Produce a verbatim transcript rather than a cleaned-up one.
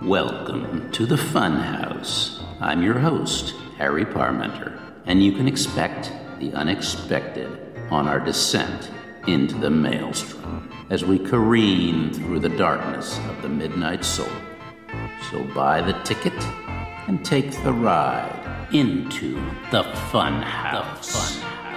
Welcome to the Funhouse. I'm your host, Harry Parmenter, and you can expect the unexpected on our descent into the maelstrom as we careen through the darkness of the midnight soul. So buy the ticket and take the ride into the Funhouse. The Funhouse.